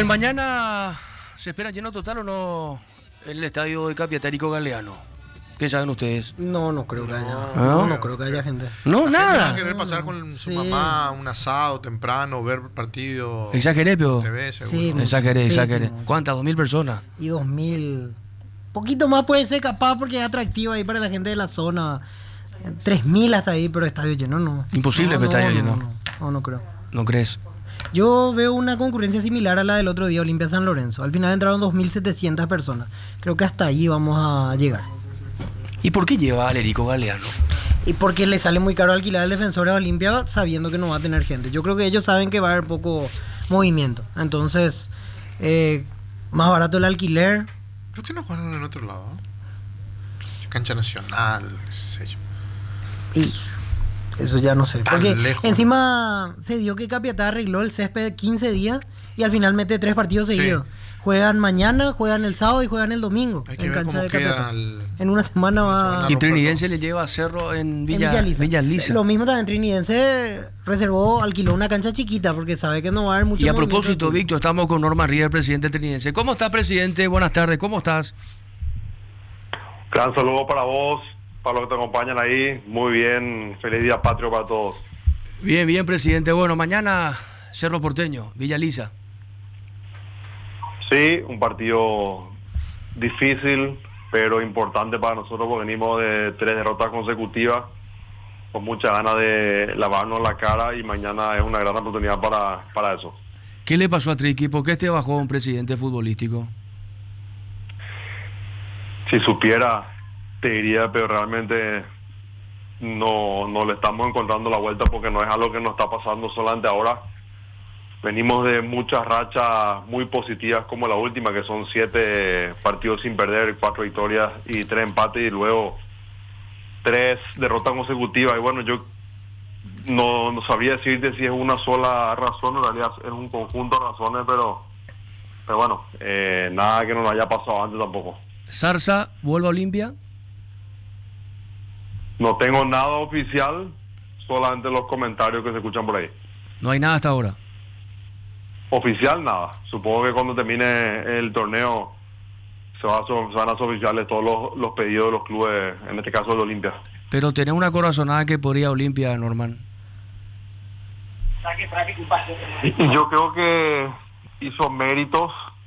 Bueno, mañana se espera lleno total o no en el estadio de Capiatarico Galeano. ¿Qué saben ustedes? No creo que haya. ¿No? No creo que haya gente. No, La gente va nada. a querer pasar con su Sí. mamá, un asado temprano, ver partido. Exageré, pero. TV, seguro. Sí, Exageré. sí, ¿Cuántas? ¿2.000 personas? Y 2000. Poquito más puede ser capaz porque es atractivo ahí para la gente de la zona. 3000 hasta ahí, pero estadio lleno no. Imposible, no, estadio no, lleno. No creo. ¿No crees? Yo veo una concurrencia similar a la del otro día, Olimpia San Lorenzo. Al final entraron 2700 personas. Creo que hasta ahí vamos a llegar. ¿Y por qué lleva a Alerico Galeano? Y porque le sale muy caro alquilar al defensor a Olimpia sabiendo que no va a tener gente. Yo creo que ellos saben que va a haber poco movimiento. Entonces, más barato el alquiler. ¿Por qué no jugaron en otro lado? Cancha Nacional, qué sé yo. Y eso ya no sé. Tan Porque lejos. encima se dio que Capiatá arregló el césped 15 días y al final mete 3 partidos Sí. seguidos. Juegan mañana, juegan el sábado y juegan el domingo Hay que en ver cancha cómo de queda Capiatá. el... En una semana va... Y Trinidense le lleva a Cerro en Villa Lisa. Lo mismo también Trinidense alquiló una cancha chiquita porque sabe que no va a haber mucho Y a movimiento propósito, de público. Víctor, estamos con Norman Riera, el presidente Trinidense. ¿Cómo estás, presidente? Buenas tardes, ¿cómo estás? Gran saludo para vos, para los que te acompañan ahí. Muy bien, feliz día patrio para todos. Bien, presidente. Bueno, mañana Cerro Porteño, Villa Lisa. Sí, un partido difícil, pero importante para nosotros porque venimos de 3 derrotas consecutivas, con muchas ganas de lavarnos la cara y mañana es una gran oportunidad para eso. ¿Qué le pasó a Triqui? ¿Por qué este bajó un presidente futbolístico? Si supiera, te diría, pero realmente no le estamos encontrando la vuelta porque no es algo que nos está pasando solamente ahora. Venimos de muchas rachas muy positivas como la última, que son 7 partidos sin perder, 4 victorias y 3 empates y luego 3 derrotas consecutivas. Y bueno, yo no sabría decirte si es una sola razón, en realidad es un conjunto de razones, pero bueno, nada que no nos haya pasado antes tampoco. ¿Zarza vuelve a Olimpia? No tengo nada oficial, solamente los comentarios que se escuchan por ahí. No hay nada hasta ahora. Oficial nada. Supongo que cuando termine el torneo se van a hacer oficiales todos los pedidos de los clubes, en este caso de Olimpia. Pero tenés una corazonada que podría Olimpia, Norman. Y yo creo que hizo méritos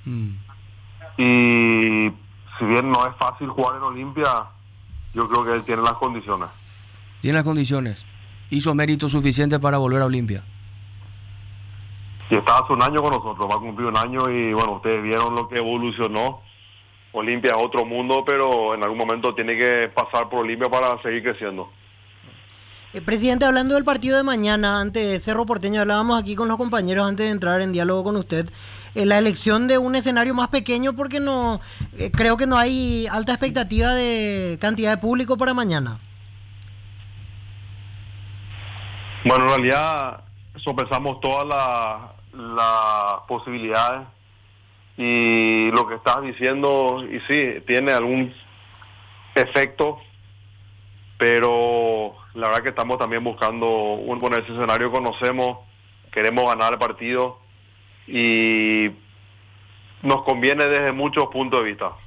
y si bien no es fácil jugar en Olimpia, yo creo que él tiene las condiciones. Tiene las condiciones. Hizo mérito suficiente para volver a Olimpia. Y está hace un año con nosotros, va a cumplir un año y bueno, ustedes vieron lo que evolucionó. Olimpia es otro mundo, pero en algún momento tiene que pasar por Olimpia para seguir creciendo. Presidente, hablando del partido de mañana ante Cerro Porteño, hablábamos aquí con los compañeros antes de entrar en diálogo con usted, la elección de un escenario más pequeño porque no creo que no hay alta expectativa de cantidad de público para mañana. Bueno, en realidad sopesamos todas las posibilidades y lo que estás diciendo, y sí, tiene algún efecto, pero la verdad que estamos también buscando en ese escenario conocemos, queremos ganar el partido y nos conviene desde muchos puntos de vista.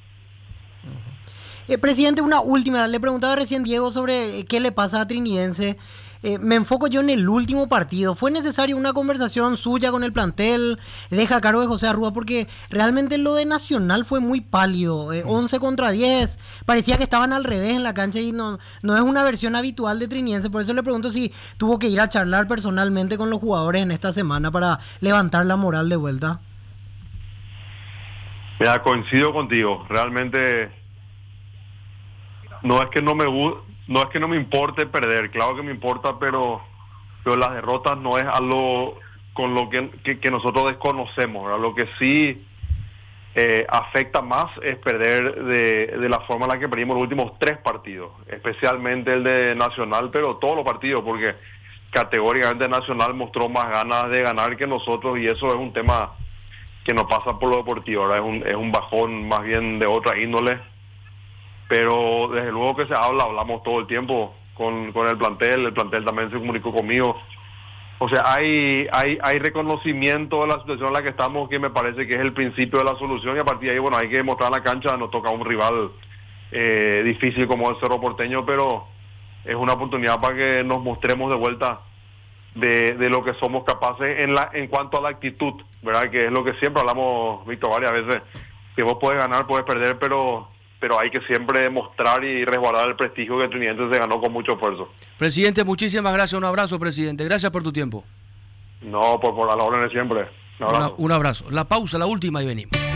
Presidente, una última. Le preguntaba recién Diego sobre qué le pasa a Trinidense. Me enfoco yo en el último partido. ¿Fue necesaria una conversación suya con el plantel? Deja a cargo de José Arrúa porque realmente lo de Nacional fue muy pálido. 11 contra 10. Parecía que estaban al revés en la cancha y no es una versión habitual de Trinidense. Por eso le pregunto si tuvo que ir a charlar personalmente con los jugadores en esta semana para levantar la moral de vuelta. Mira, coincido contigo. Realmente no es que no me importe perder, claro que me importa, pero las derrotas no es algo con lo que nosotros desconocemos, ¿verdad? Lo que sí afecta más es perder de la forma en la que perdimos los últimos 3 partidos, especialmente el de Nacional, pero todos los partidos, porque categóricamente Nacional mostró más ganas de ganar que nosotros y eso es un tema que no pasa por lo deportivo, ¿verdad? Es un bajón más bien de otra índole. Pero desde luego que hablamos todo el tiempo con el plantel también se comunicó conmigo O sea, hay reconocimiento de la situación en la que estamos, que me parece que es el principio de la solución, y a partir de ahí, bueno, hay que demostrar en la cancha. Nos toca un rival difícil como el Cerro Porteño, pero es una oportunidad para que nos mostremos de vuelta de lo que somos capaces en cuanto a la actitud, ¿verdad? Que es lo que siempre hablamos, Víctor, varias veces, que vos podés ganar, podés perder, pero hay que siempre demostrar y resguardar el prestigio que Trinidad se ganó con mucho esfuerzo. Presidente, muchísimas gracias. Un abrazo, presidente. Gracias por tu tiempo. No, por las órdenes siempre. Un abrazo. Un abrazo. La pausa, la última, y venimos.